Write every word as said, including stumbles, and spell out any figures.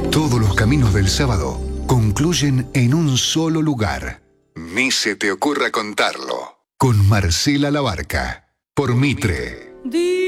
Todos los caminos del sábado concluyen en un solo lugar. Ni se te ocurra contarlo. Con Marcela Labarca. Por Mitre.